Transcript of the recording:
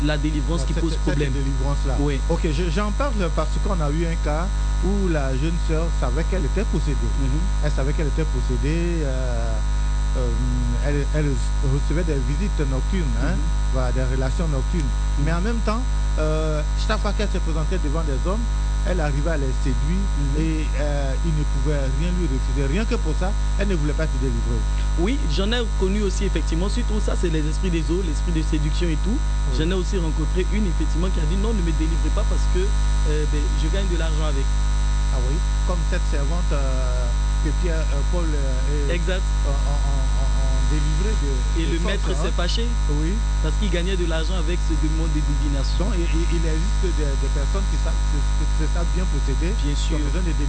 la délivrance qui pose problème. Cette délivrance-là. Oui. Ok, j'en parle parce qu'on a eu un cas où la jeune sœur savait qu'elle était possédée. Elle savait qu'elle était possédée. Elle recevait des visites nocturnes, voilà, des relations nocturnes. Mais en même temps, chaque fois qu'elle se présentait devant des hommes, elle arrivait à les séduire et ils ne pouvaient rien lui refuser. Rien que pour ça, elle ne voulait pas se délivrer. Oui, j'en ai connu aussi effectivement. Surtout ça, c'est les esprits des eaux, l'esprit de séduction et tout. Oui. J'en ai aussi rencontré une effectivement qui a dit non, ne me délivrez pas parce que je gagne de l'argent avec. Ah oui, comme cette servante que Pierre, Paul exact. ont délivré de. Et le maître s'est fâché. Oui. Parce qu'il gagnait de l'argent avec ce demande de divination. Donc il existe des personnes qui savent bien posséder. Bien sûr.